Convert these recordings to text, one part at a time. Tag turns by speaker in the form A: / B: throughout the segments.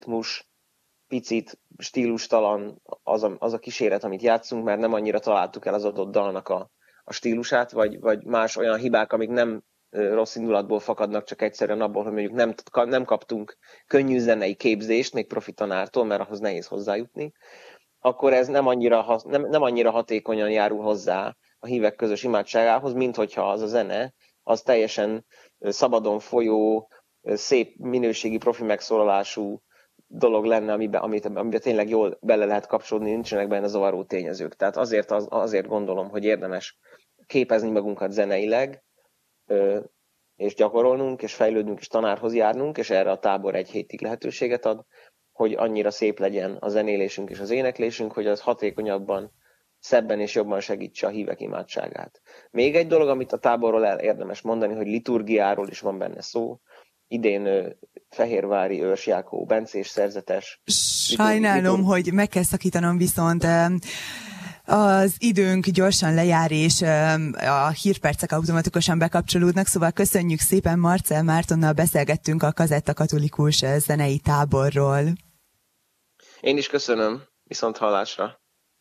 A: ritmus, picit stílustalan az a kíséret, amit játszunk, mert nem annyira találtuk el az adott dalnak a stílusát, vagy más olyan hibák, amik nem rossz indulatból fakadnak, csak egyszerűen abból, hogy mondjuk nem kaptunk könnyű zenei képzést, még profi tanártól, mert ahhoz nehéz hozzájutni, akkor ez nem annyira hatékonyan járul hozzá a hívek közös imádságához, mint hogyha az a zene, az teljesen szabadon folyó, szép minőségi profi megszólalású dolog lenne, amiben tényleg jól bele lehet kapcsolódni, nincsenek benne zavaró tényezők. Tehát azért gondolom, hogy érdemes képezni magunkat zeneileg, és gyakorolnunk, és fejlődnünk, és tanárhoz járnunk, és erre a tábor 1 hétig lehetőséget ad, hogy annyira szép legyen a zenélésünk és az éneklésünk, hogy az hatékonyabban, szebben és jobban segítse a hívek imádságát. Még egy dolog, amit a táborról érdemes mondani, hogy liturgiáról is van benne szó. Idén Fehérvári Őrs Jákó bencés szerzetes.
B: Sajnálom, hogy meg kell szakítanom, viszont az időnk gyorsan lejár, és a hírpercek automatikusan bekapcsolódnak, szóval köszönjük szépen, Marcell Mártonnal beszélgettünk a Kazetta Katolikus zenei táborról.
A: Én is köszönöm, viszont hallásra.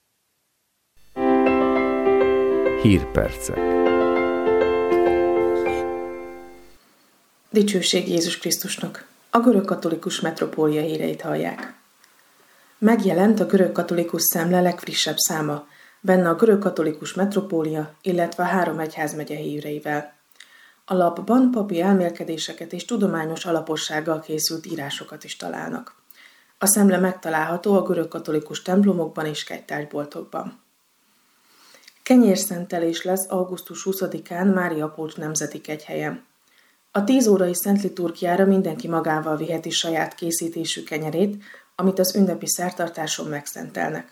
C: Hírpercek.
D: Dicsőség Jézus Krisztusnak! A görögkatolikus metropólia híreit hallják. Megjelent a görögkatolikus szemle legfrissebb száma, benne a görögkatolikus metropólia, illetve a 3 egyházmegye híreivel. A lapban papi elmélkedéseket és tudományos alapossággal készült írásokat is találnak. A szemle megtalálható a görögkatolikus templomokban és kegytárgyboltokban. Kenyérszentelés lesz augusztus 20-án Mária Pócs nemzeti kegyhelyen. A 10 órai szent liturgiára mindenki magával viheti saját készítésű kenyerét, amit az ünnepi szertartáson megszentelnek.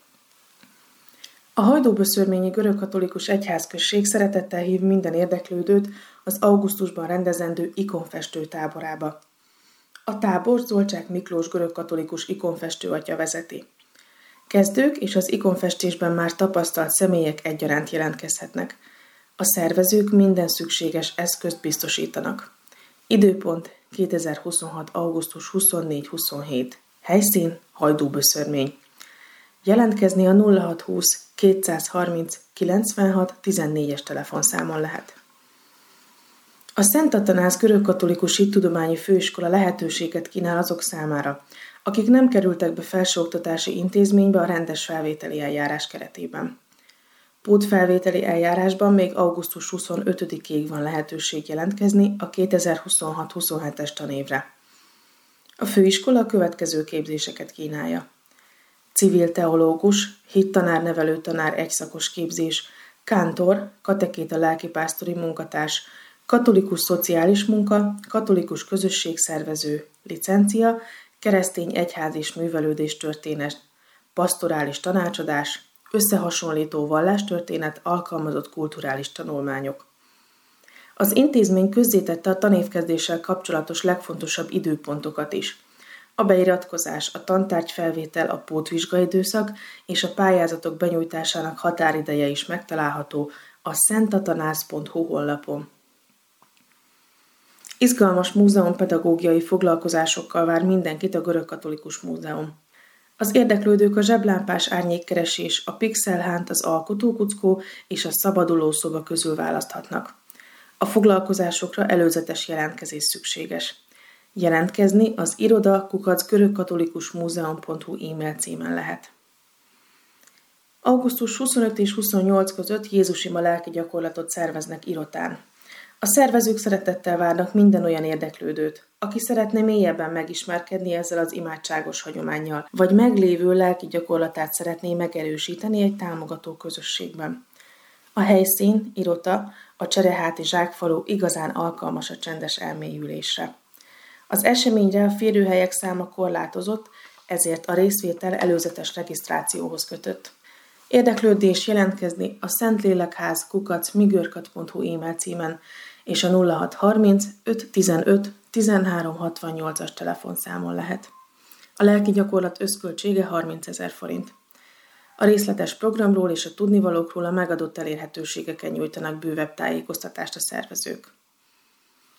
D: A Hajdúböszörményi Görögkatolikus Egyházközség szeretettel hív minden érdeklődőt az augusztusban rendezendő ikonfestő táborába. A tábort Zolcsák Miklós görögkatolikus ikonfestő atya vezeti. Kezdők és az ikonfestésben már tapasztalt személyek egyaránt jelentkezhetnek. A szervezők minden szükséges eszközt biztosítanak. Időpont 2026. augusztus 24-27. Helyszín Hajdúböszörmény. Jelentkezni a 0620 230 96 14-es telefonszámon lehet. A Szent Atanász Görögkatolikus Hittudományi Főiskola lehetőséget kínál azok számára, akik nem kerültek be felsőoktatási intézménybe a rendes felvételi eljárás keretében. Pótfelvételi eljárásban még augusztus 25-ig van lehetőség jelentkezni a 2026-27-es tanévre. A főiskola a következő képzéseket kínálja: civil teológus, hittanár, nevelőtanár egyszakos képzés, kántor, katekéta lelkipásztori munkatárs, katolikus szociális munka, katolikus közösségszervező, licencia, keresztény egyház és művelődés történet, pastorális tanácsadás, összehasonlító vallástörténet, alkalmazott kulturális tanulmányok. Az intézmény közzétette a tanévkezdéssel kapcsolatos legfontosabb időpontokat is. A beiratkozás, a tantárgyfelvétel, a pótvizsgaidőszak és a pályázatok benyújtásának határideje is megtalálható a szentatanász.hu honlapon. Izgalmas múzeumpedagógiai foglalkozásokkal vár mindenkit a Görögkatolikus Múzeum. Az érdeklődők a zseblámpás árnyékkeresés, a pixelhánt, az alkotókuckó és a szabaduló szoba közül választhatnak. A foglalkozásokra előzetes jelentkezés szükséges. Jelentkezni az iroda@görögkatolikusmuzeum.hu e-mail címen lehet. Augusztus 25 és 28 között Jézusima lelki gyakorlatot szerveznek Irotán. A szervezők szeretettel várnak minden olyan érdeklődőt, aki szeretne mélyebben megismerkedni ezzel az imádságos hagyománnyal, vagy meglévő lelki gyakorlatát szeretné megerősíteni egy támogató közösségben. A helyszín, Irota, a Csereháti Zsákfalu igazán alkalmas a csendes elmélyülésre. Az eseményre a férőhelyek száma korlátozott, ezért a részvétel előzetes regisztrációhoz kötött. Érdeklődés jelentkezni a szentlélekház@migörkat.hu e-mail címen és a 0630 515 1368-as telefonszámon lehet. A lelki gyakorlat összköltsége 30 000 forint. A részletes programról és a tudnivalókról a megadott elérhetőségeken nyújtanak bővebb tájékoztatást a szervezők.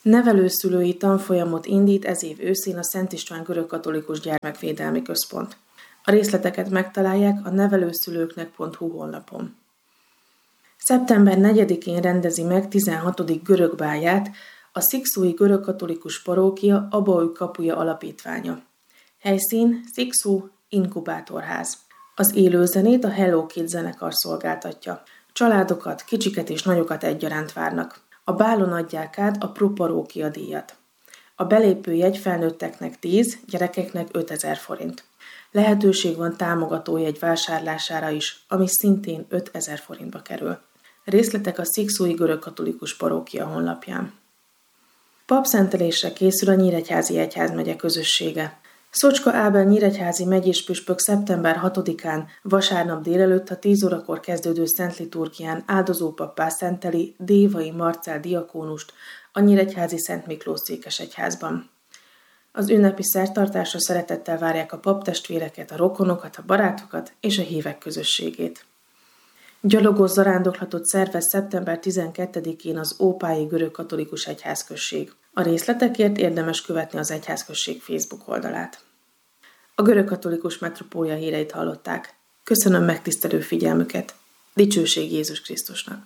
D: Nevelőszülői tanfolyamot indít ez év őszén a Szent István Görögkatolikus Gyermekvédelmi Központ. A részleteket megtalálják a nevelőszülőknek.hu honlapon. Szeptember 4-én rendezi meg 16. görögbálját a Szikszói Görögkatolikus Parókia Abaúj Kapuja Alapítványa. Helyszín Szikszó Inkubátorház. Az élőzenét a Hello Kids zenekar szolgáltatja. Családokat, kicsiket és nagyokat egyaránt várnak. A bálon adják át a Pro Parókia díjat. A belépőjegy felnőtteknek 10, gyerekeknek 5000 forint. Lehetőség van támogatójegy vásárlására is, ami szintén 5000 forintba kerül. Részletek a Szikszói Görögkatolikus Parókia honlapján. Papszentelésre készül a Nyíregyházi Egyházmegye közössége. Szocska Ábel nyíregyházi megyéspüspök szeptember 6-án vasárnap délelőtt a 10 órakor kezdődő Szent Liturgián áldozópappá szenteli Dévai Marcell diakónust a nyíregyházi Szent Miklós székesegyházban. Az ünnepi szertartásra szeretettel várják a paptestvéreket, a rokonokat, a barátokat és a hívek közösségét. Gyalogos zarándoklatot szervez szeptember 12-én az Ópályi Görögkatolikus Egyházközség. A részletekért érdemes követni az Egyházközség Facebook oldalát. A Görögkatolikus Metropólia híreit hallották. Köszönöm megtisztelő figyelmüket. Dicsőség Jézus Krisztusnak!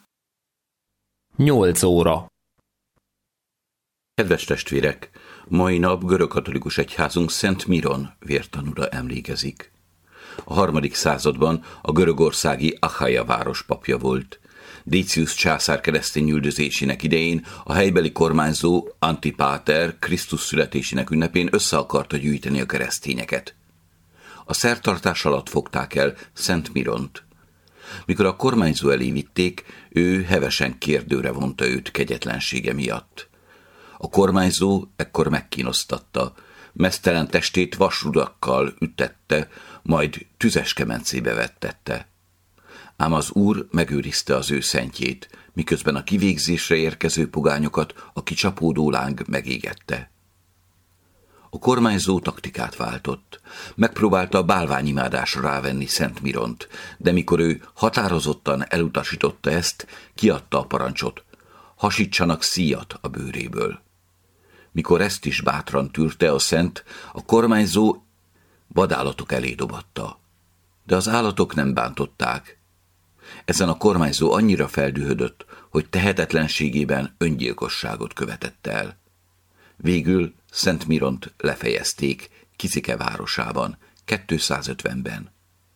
E: 8 óra.
F: Kedves testvérek! Mai nap Görögkatolikus Egyházunk Szent Miron vértanúra emlékezik. A 3. században a görögországi Achaia város papja volt. Décius császár keresztény üldözésének idején a helybeli kormányzó Antipáter Krisztus születésének ünnepén össze akarta gyűjteni a keresztényeket. A szertartás alatt fogták el Szent Miront. Mikor a kormányzó elé vitték, ő hevesen kérdőre vonta őt kegyetlensége miatt. A kormányzó ekkor megkínoztatta, meztelen testét vasrudakkal ütette, majd tüzes kemencébe vettette. Ám az Úr megőrizte az ő szentjét, miközben a kivégzésre érkező pogányokat a kicsapódó láng megégette. A kormányzó taktikát váltott. Megpróbálta a bálványimádásra rávenni Szent Miront, de mikor ő határozottan elutasította ezt, kiadta a parancsot: hasítsanak szíjat a bőréből. Mikor ezt is bátran tűrte a szent, a kormányzó vadállatok elé dobatta. De az állatok nem bántották. Ezen a kormányzó annyira feldühödött, hogy tehetetlenségében öngyilkosságot követett el. Végül Szent Miront lefejezték Kizike városában, 250-ben.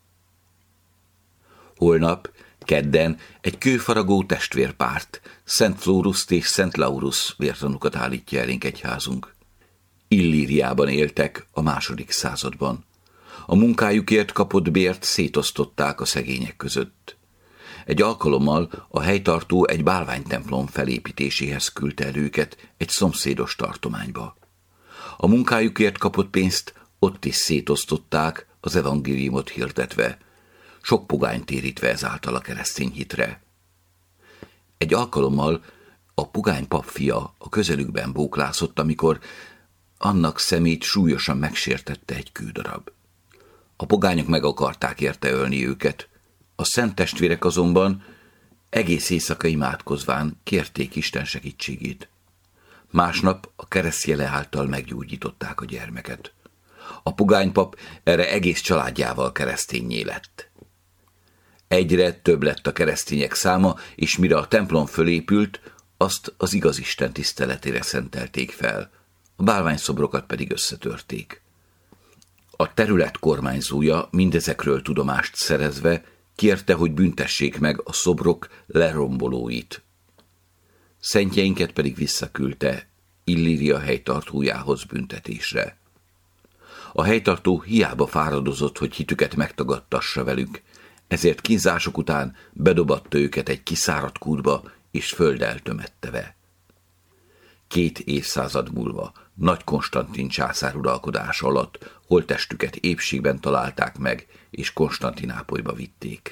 F: Holnap, kedden egy kőfaragó testvérpárt, Szent Flóruszt és Szent Laurus vértanúkat állítja elénk egyházunk. Illíriában éltek a 2. században. A munkájukért kapott bért szétosztották a szegények között. Egy alkalommal a helytartó egy bálványtemplom felépítéséhez küldte el őket egy szomszédos tartományba. A munkájukért kapott pénzt ott is szétosztották, az evangéliumot hirdetve, sok pogányt térítve ezáltal a keresztény hitre. Egy alkalommal a pogány pap fia a közelükben bóklászott, amikor annak szemét súlyosan megsértette egy kődarab. A pogányok meg akarták érte ölni őket. A szent testvérek azonban egész éjszaka imádkozván kérték Isten segítségét. Másnap a keresztjele által meggyógyították a gyermeket. A pogánypap erre egész családjával kereszténnyé lett. Egyre több lett a keresztények száma, és mire a templom fölépült, azt az igaz Isten tiszteletére szentelték fel, a bálványszobrokat pedig összetörték. A terület kormányzója mindezekről tudomást szerezve kérte, hogy büntessék meg a szobrok lerombolóit. Szentjeinket pedig visszaküldte Illíria helytartójához büntetésre. A helytartó hiába fáradozott, hogy hitüket megtagadtassa velük, ezért kínzások után bedobatta őket egy kiszáradt kútba, és földdel tömette. 2 évszázad múlva, Nagy Konstantin császár uralkodása alatt holttestüket épségben találták meg, és Konstantinápolyba vitték.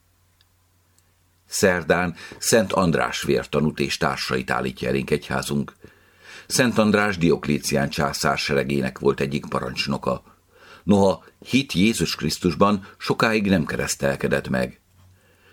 F: Szerdán Szent András vértanút és társait állítja elénk egyházunk. Szent András Dioklécián császár seregének volt egyik parancsnoka. Noha hit Jézus Krisztusban sokáig nem keresztelkedett meg.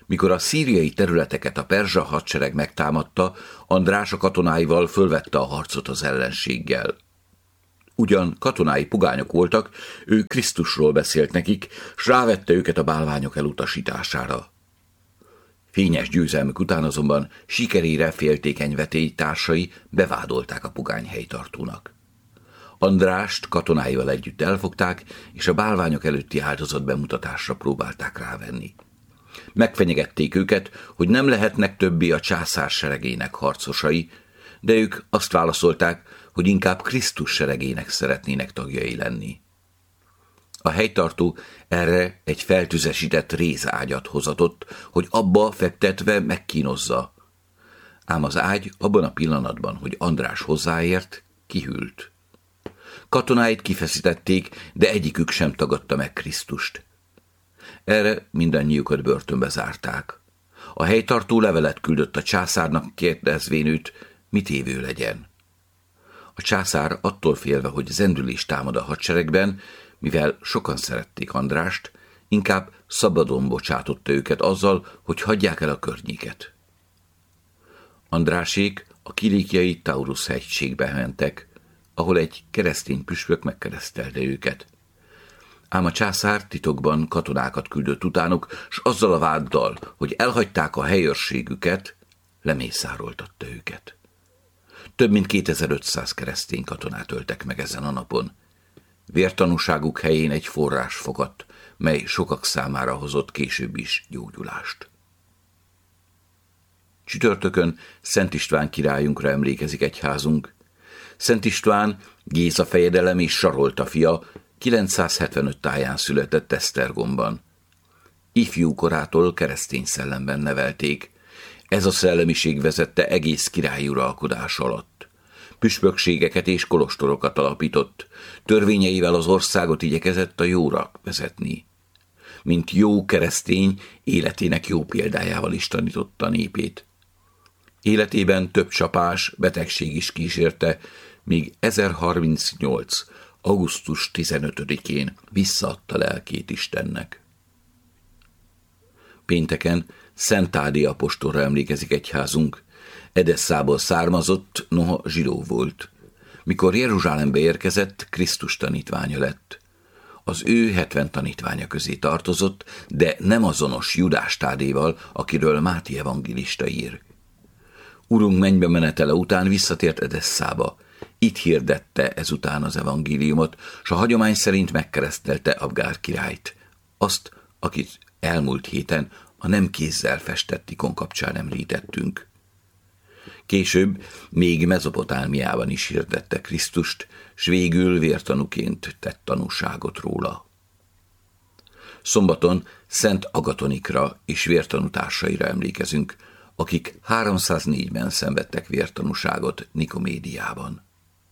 F: Mikor a szíriai területeket a perzsa hadsereg megtámadta, András a katonáival fölvette a harcot az ellenséggel. Ugyan katonái pogányok voltak, ő Krisztusról beszélt nekik, s rávette őket a bálványok elutasítására. Fényes győzelmük után azonban sikerére féltékeny vetélytársai bevádolták a pogány helytartónak. Andrást katonáival együtt elfogták, és a bálványok előtti áldozat bemutatásra próbálták rávenni. Megfenyegették őket, hogy nem lehetnek többé a császár seregének harcosai, de ők azt válaszolták, hogy inkább Krisztus seregének szeretnének tagjai lenni. A helytartó erre egy feltüzesített rézágyat hozatott, hogy abba fektetve megkínozza. Ám az ágy abban a pillanatban, hogy András hozzáért, kihűlt. Katonáit kifeszítették, de egyikük sem tagadta meg Krisztust. Erre mindannyiukat börtönbe zárták. A helytartó levelet küldött a császárnak, kérdezvén őt, mit évő legyen. A császár attól félve, hogy zendülés támad a hadseregben, mivel sokan szerették Andrást, inkább szabadon bocsátotta őket azzal, hogy hagyják el a környéket. Andrásék a kilikjai Taurus hegységbe mentek, ahol egy keresztény püspök megkeresztelte őket. Ám a császár titokban katonákat küldött utánuk, s azzal a váddal, hogy elhagyták a helyőrségüket, lemészároltatta őket. Több mint 2500 keresztény katonát öltek meg ezen a napon. Vértanúságuk helyén egy forrás fogadt, mely sokak számára hozott később is gyógyulást. Csütörtökön Szent István királyunkra emlékezik egyházunk. Szent István Géza fejedelem és Sarolta fia, 975 táján született Esztergomban. Ifjú korától keresztény szellemben nevelték. Ez a szellemiség vezette egész királyi uralkodás alatt. Püspökségeket és kolostorokat alapított, törvényeivel az országot igyekezett a jóra vezetni. Mint jó keresztény, életének jó példájával is tanította népét. Életében több csapás, betegség is kísérte, míg 1038. augusztus 15-én visszaadta lelkét Istennek. Pénteken Szent Tádé apostolra emlékezik egyházunk. Edesszából származott, noha zsidó volt. Mikor Jeruzsálembe érkezett, Krisztus tanítványa lett. Az ő 70 tanítványa közé tartozott, de nem azonos Judás Tádéval, akiről Máté evangélista ír. Urunk mennybe menetele után visszatért Edesszába. Itt hirdette ezután az evangéliumot, s a hagyomány szerint megkeresztelte Abgár királyt, azt, akit elmúlt héten a nem kézzel festett ikon kapcsán említettünk. Később még Mezopotámiában is hirdette Krisztust, s végül vértanúként tett tanúságot róla. Szombaton Szent Agatonikra és vértanútársaira emlékezünk, akik 304-ben szenvedtek vértanúságot Nikomédiában.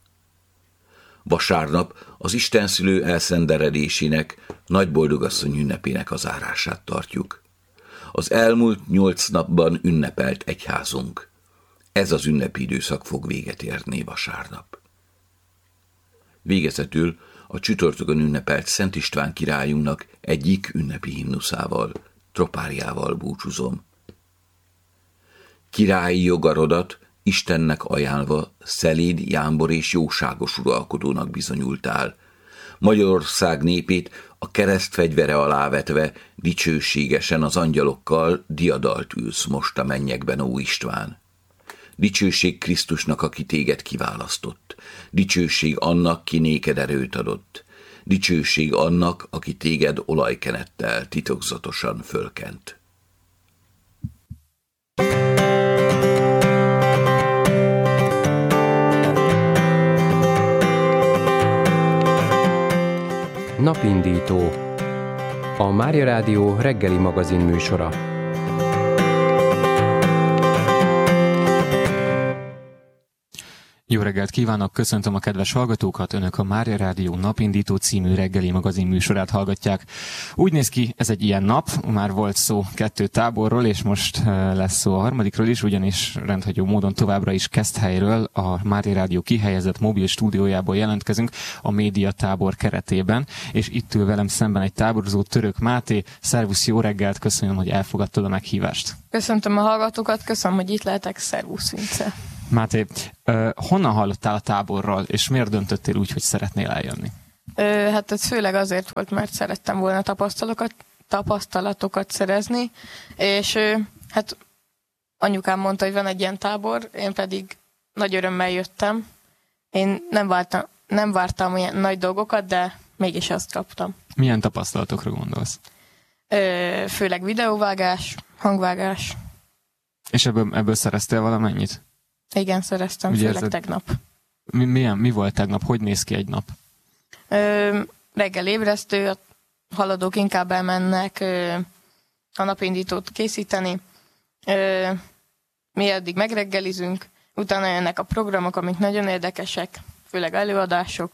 F: Vasárnap az Istenszülő elszenderedésének, Nagyboldogasszony ünnepének az zárását tartjuk. Az elmúlt 8 napban ünnepelt egyházunk. Ez az ünnepi időszak fog véget érni vasárnap. Végezetül a csütörtökön ünnepelt Szent István királyunknak egyik ünnepi himnuszával, tropáriával búcsúzom. Királyi jogarodat Istennek ajánlva szeléd, jámbor és jóságos uralkodónak bizonyultál. Magyarország népét a kereszt fegyvere alá vetve dicsőségesen az angyalokkal diadalt ülsz most a mennyekben, ó István. Dicsőség Krisztusnak, aki téged kiválasztott. Dicsőség annak, ki néked erőt adott. Dicsőség annak, aki téged olajkenettel titokzatosan fölkent.
C: Napindító. A Mária Rádió reggeli magazin műsora.
G: Jó reggelt kívánok, köszöntöm a kedves hallgatókat, Önök a Mária Rádió Napindító című reggeli magazin műsorát hallgatják. Úgy néz ki, ez egy ilyen nap, már volt szó 2 táborról, és most lesz szó a harmadikról is, ugyanis rendhagyó módon továbbra is Keszthelyről, a Mária Rádió kihelyezett mobil stúdiójából jelentkezünk a média tábor keretében, és itt ül velem szemben egy táborozó, Török Máté. Szervusz, jó reggelt, köszönöm, hogy elfogadtad a meghívást.
H: Köszöntöm a hallgatókat, köszönöm, hogy itt lehetek, szervusz, Vince.
G: Máté, honnan hallottál a táborral, és miért döntöttél úgy, hogy szeretnél eljönni?
H: Hát ez főleg azért volt, mert szerettem volna tapasztalatokat szerezni, és hát anyukám mondta, hogy van egy ilyen tábor, én pedig nagy örömmel jöttem. Én nem vártam ilyen nagy dolgokat, de mégis azt kaptam.
G: Milyen tapasztalatokra gondolsz?
H: Főleg videóvágás, hangvágás.
G: És ebből szereztél valamennyit?
H: Igen, szereztem,
G: ugye
H: főleg tegnap.
G: Mi volt tegnap? Hogy néz ki egy nap?
H: Reggel ébresztő, a haladók inkább elmennek a napindítót készíteni. Mi addig megreggelizünk, utána jönnek a programok, amik nagyon érdekesek, főleg előadások.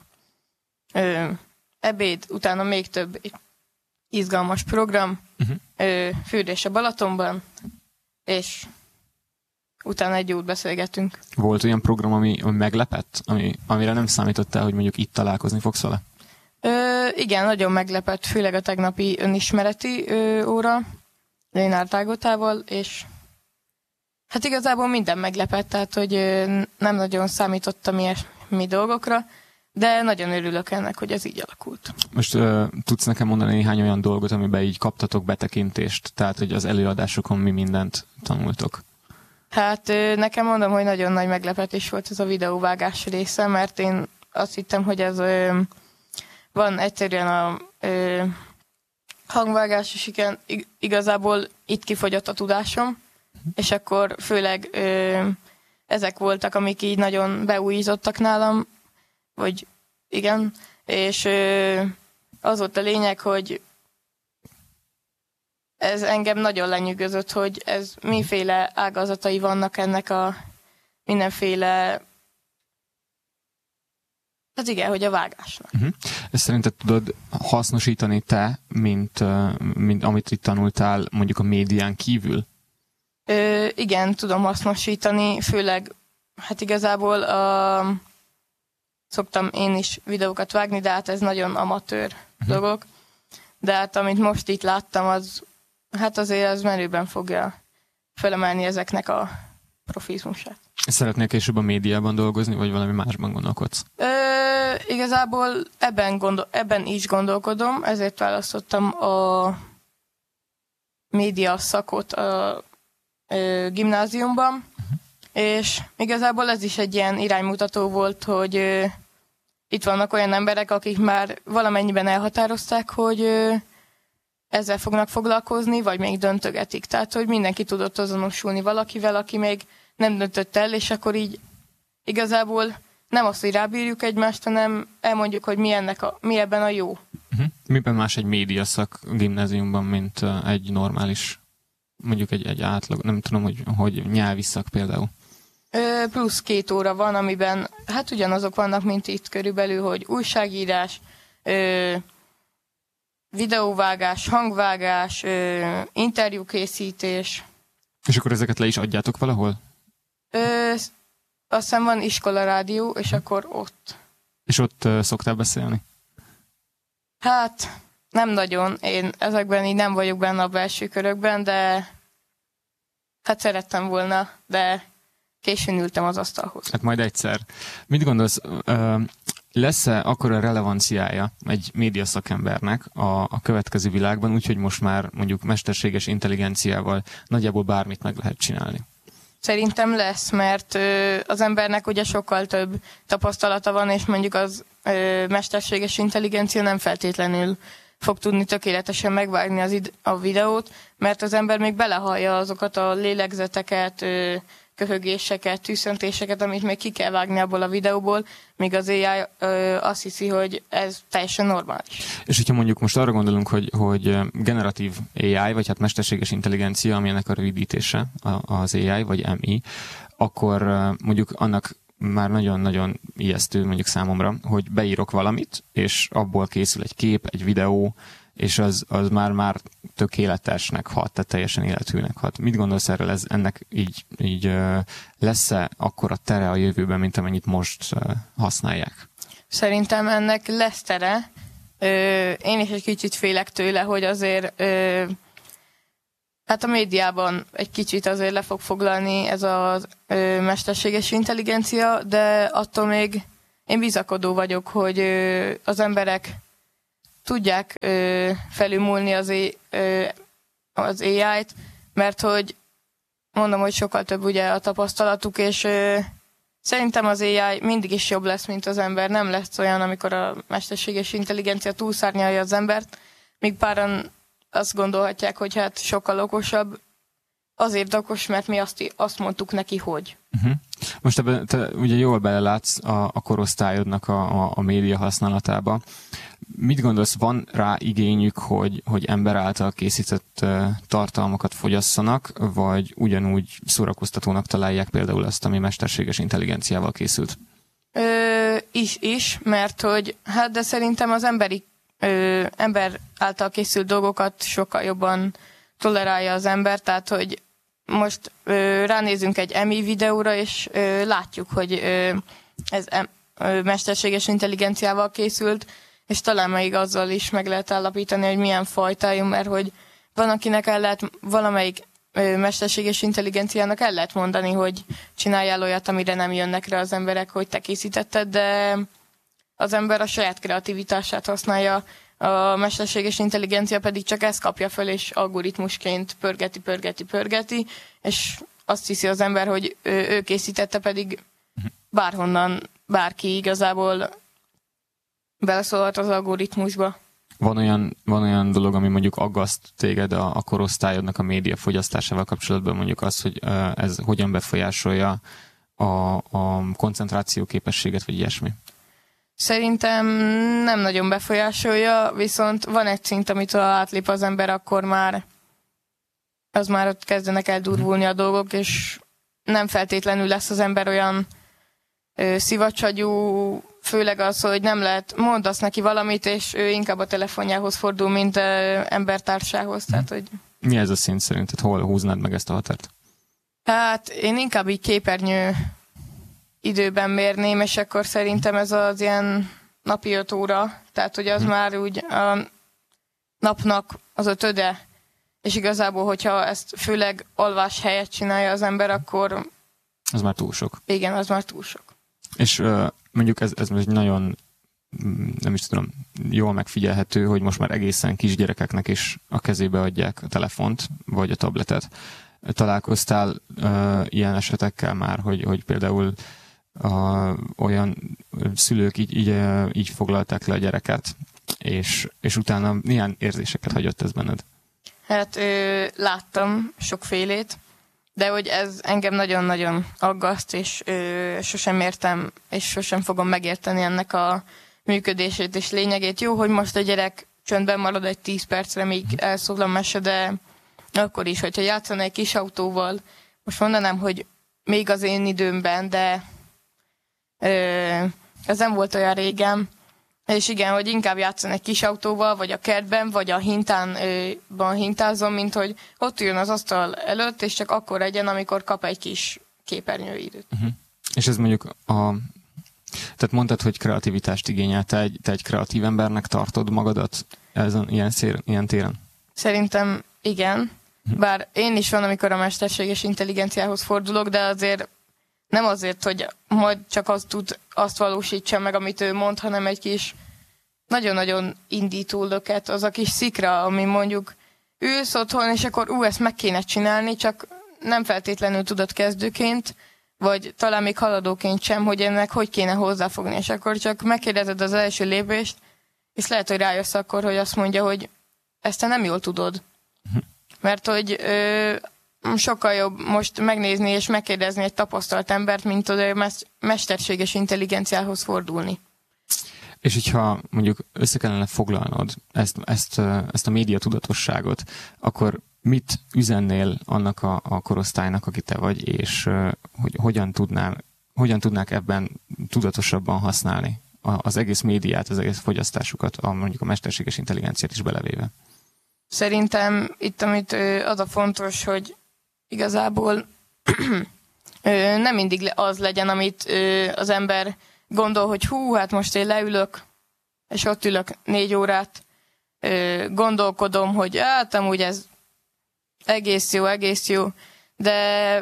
H: Ebéd, utána még több izgalmas program, fürdés a Balatonban, és utána egy jót beszélgetünk.
G: Volt olyan program, ami meglepett? Amire nem számítottál, hogy mondjuk itt találkozni fogsz vele?
H: Igen, nagyon meglepett, főleg a tegnapi önismereti óra Lénárd Ágotával, és hát igazából minden meglepett, tehát hogy nem nagyon számítottam ilyesmi dolgokra, de nagyon örülök ennek, hogy ez így alakult.
G: Most tudsz nekem mondani néhány olyan dolgot, amiben így kaptatok betekintést, tehát hogy az előadásokon mi mindent tanultok?
H: Hát nekem mondom, hogy nagyon nagy meglepetés volt ez a videóvágás része, mert én azt hittem, hogy ez van egyszerűen a hangvágás, és igen, igazából itt kifogyott a tudásom, és akkor főleg ezek voltak, amik így nagyon beújítottak nálam, vagy igen, és az volt a lényeg, hogy ez engem nagyon lenyűgözött, hogy ez miféle ágazatai vannak ennek a mindenféle, hát igen, hogy a vágásnak.
G: Ezt szerinted tudod hasznosítani te, mint amit itt tanultál mondjuk a médián kívül?
H: Igen, tudom hasznosítani, főleg hát igazából szoktam én is videókat vágni, de hát ez nagyon amatőr dolgok. De hát amit most itt láttam, az hát azért az merőben fogja felemelni ezeknek a profizmusát.
G: Szeretnél később a médiában dolgozni, vagy valami másban gondolkodsz?
H: Igazából ebben is gondolkodom, ezért választottam a média szakot a gimnáziumban, és igazából ez is egy ilyen iránymutató volt, hogy itt vannak olyan emberek, akik már valamennyiben elhatározták, hogy ezzel fognak foglalkozni, vagy még döntögetik. Tehát, hogy mindenki tudott azonosulni valakivel, aki még nem döntött el, és akkor így igazából nem azt, hogy rábírjuk egymást, hanem elmondjuk, hogy mi ebben a jó.
G: Miben más egy médiaszak gimnáziumban, mint egy normális, mondjuk egy átlag, nem tudom, hogy nyelvi szak például?
H: Plusz 2 óra van, amiben hát ugyanazok vannak, mint itt körülbelül, hogy újságírás, videóvágás, hangvágás, interjúkészítés.
G: És akkor ezeket le is adjátok valahol?
H: Azt hiszem van iskolarádió, és akkor ott.
G: És ott szoktál beszélni?
H: Hát nem nagyon. Én ezekben így nem vagyok benne a belső körökben, de hát szerettem volna, de későn ültem az asztalhoz.
G: Hát majd egyszer. Mit gondolsz, lesz-e akkora relevanciája egy médiaszakembernek a következő világban, úgyhogy most már mondjuk mesterséges intelligenciával nagyjából bármit meg lehet csinálni?
H: Szerintem lesz, mert az embernek ugye sokkal több tapasztalata van, és mondjuk az mesterséges intelligencia nem feltétlenül fog tudni tökéletesen megvágni a videót, mert az ember még belehallja azokat a lélegzeteket, köhögéseket, tűszöntéseket, amit még ki kell vágni abból a videóból, míg az AI azt hiszi, hogy ez teljesen normális.
G: És hogyha mondjuk most arra gondolunk, hogy generatív AI, vagy hát mesterséges intelligencia, ami ennek a rövidítése, az AI, vagy MI, akkor mondjuk annak már nagyon-nagyon ijesztő mondjuk számomra, hogy beírok valamit, és abból készül egy kép, egy videó, és az már tökéletesnek hat, tehát teljesen élethűnek hat. Mit gondolsz erről, ennek így lesz-e akkora tere a jövőben, mint amennyit most használják?
H: Szerintem ennek lesz tere. Én is egy kicsit félek tőle, hogy azért hát a médiában egy kicsit azért le fog foglalni ez a mesterséges intelligencia, de attól még én bizakodó vagyok, hogy az emberek tudják felülmúlni az AI-t, mert hogy mondom, hogy sokkal több ugye a tapasztalatuk, és szerintem az AI mindig is jobb lesz, mint az ember. Nem lesz olyan, amikor a mesterséges intelligencia túlszárnyalja az embert, míg páran azt gondolhatják, hogy hát sokkal okosabb. Azért okos, mert mi azt mondtuk neki, hogy.
G: Most ebben te ugye jól belelátsz a korosztályodnak a média használatába. Mit gondolsz, van rá igényük, hogy ember által készített tartalmakat fogyasszanak, vagy ugyanúgy szórakoztatónak találják például azt, ami mesterséges intelligenciával készült?
H: Is, mert hogy hát de szerintem az ember által készült dolgokat sokkal jobban tolerálja az ember, tehát hogy most ránézünk egy Emmy videóra, és látjuk, hogy ez mesterséges intelligenciával készült, és talán még azzal is meg lehet állapítani, hogy milyen fajtájú, mert hogy van, akinek valamelyik mesterséges intelligenciának el lehet mondani, hogy csináljál olyat, amire nem jönnek rá az emberek, hogy te készítetted, de az ember a saját kreativitását használja, a mesterséges intelligencia pedig csak ezt kapja föl, és algoritmusként pörgeti, és azt hiszi az ember, hogy ő készítette, pedig bárhonnan, bárki igazából beleszólhat az algoritmusba.
G: Van olyan dolog, ami mondjuk aggaszt téged a korosztályodnak a média fogyasztásával kapcsolatban, mondjuk az, hogy ez hogyan befolyásolja a koncentráció képességet, vagy ilyesmi?
H: Szerintem nem nagyon befolyásolja, viszont van egy szint, amitől átlép az ember, akkor már ott kezdenek el durvulni a dolgok, és nem feltétlenül lesz az ember olyan szivacsagyú, főleg az, hogy nem lehet, mondasz neki valamit, és ő inkább a telefonjához fordul, mint embertársához. Tehát, hogy...
G: Mi ez a szint szerinted? Hol húznád meg ezt a határt?
H: Hát én inkább így képernyő időben mérném, és akkor szerintem ez az ilyen napi 5 óra, tehát hogy az már úgy a napnak az 5-öde, és igazából, hogyha ezt főleg alvás helyett csinálja az ember, akkor...
G: Az már túl sok.
H: Igen, az már túl sok.
G: És mondjuk ez egy nagyon, nem is tudom, jól megfigyelhető, hogy most már egészen kisgyerekeknek is a kezébe adják a telefont, vagy a tabletet. Találkoztál ilyen esetekkel már, hogy például olyan szülők így foglalták le a gyereket, és utána milyen érzéseket hagyott ez benned?
H: Hát láttam sokfélét, de hogy ez engem nagyon-nagyon aggaszt, és sosem értem, és sosem fogom megérteni ennek a működését és lényegét. Jó, hogy most a gyerek csöndben marad egy 10 percre, míg elszól a mese, de akkor is, hogyha játszana egy kis autóval, most mondanám, hogy még az én időmben, de ez nem volt olyan régen, és igen, hogy inkább játszani egy kis autóval, vagy a kertben, vagy a hintánban hintázom, mint hogy ott jön az asztal előtt, és csak akkor legyen, amikor kap egy kis képernyőidőt.
G: És ez mondjuk tehát mondtad, hogy kreativitást igényel. Te egy kreatív embernek tartod magadat ilyen téren? Szerintem
H: igen. Bár én is van, amikor a mesterséges intelligenciához fordulok, de azért nem azért, hogy majd csak azt valósítsa meg, amit ő mond, hanem egy kis nagyon-nagyon indító löket, az a kis szikra, ami mondjuk ülsz otthon, és akkor ezt meg kéne csinálni, csak nem feltétlenül tudod kezdőként, vagy talán még haladóként sem, hogy ennek hogy kéne hozzáfogni, és akkor csak megkérdezed az első lépést, és lehet, hogy rájössz akkor, hogy azt mondja, hogy ezt te nem jól tudod. Mert hogy sokkal jobb most megnézni és megkérdezni egy tapasztalt embert, mint a mesterséges intelligenciához fordulni.
G: És hogyha mondjuk össze kellene foglalnod ezt a média tudatosságot, akkor mit üzennél annak a korosztálynak, aki te vagy, és hogy hogyan tudnál hogyan tudnák ebben tudatosabban használni az egész médiát, az egész fogyasztásukat, mondjuk a mesterséges intelligenciát is belevéve?
H: Szerintem itt, amit az a fontos, hogy igazából nem mindig az legyen, amit az ember gondol, hogy hát most én leülök, és ott ülök 4 órát, gondolkodom, hogy hát amúgy ez egész jó, de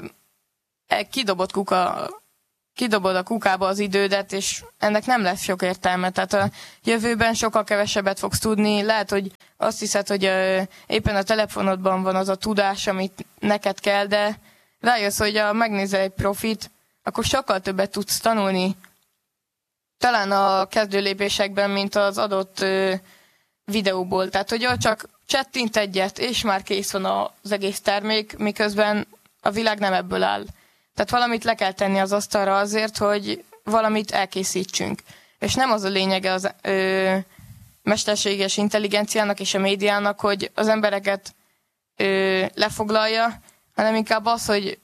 H: kidobod a kukába az idődet, és ennek nem lesz sok értelme. Tehát a jövőben sokkal kevesebbet fogsz tudni. Lehet, hogy azt hiszed, hogy éppen a telefonodban van az a tudás, amit neked kell, de rájössz, hogy megnézel egy profit, akkor sokkal többet tudsz tanulni. Talán a kezdőlépésekben, mint az adott videóból. Tehát, hogy csak csettint egyet, és már kész van az egész termék, miközben a világ nem ebből áll. Tehát valamit le kell tenni az asztalra azért, hogy valamit elkészítsünk. És nem az a lényege az mesterséges intelligenciának és a médiának, hogy az embereket lefoglalja, hanem inkább az, hogy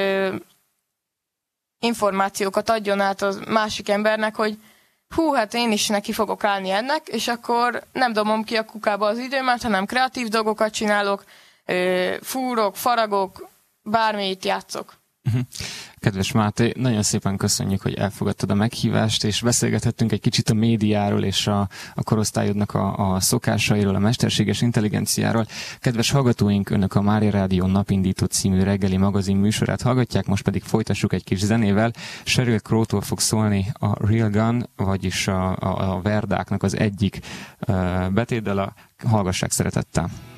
H: információkat adjon át a másik embernek, hogy hát én is neki fogok állni ennek, és akkor nem dobom ki a kukába az időmet, hanem kreatív dolgokat csinálok, fúrok, faragok, bármit játszok.
G: Kedves Máté, nagyon szépen köszönjük, hogy elfogadtad a meghívást, és beszélgethettünk egy kicsit a médiáról és a korosztályodnak a szokásairól, a mesterséges intelligenciáról. Kedves hallgatóink, Önök a Mária Rádió Napindító című reggeli magazin műsorát hallgatják, most pedig folytassuk egy kis zenével. Sheryl Crow-tól fog szólni a Real Gun, vagyis a Verdáknak az egyik betétdala. Hallgassák szeretettel!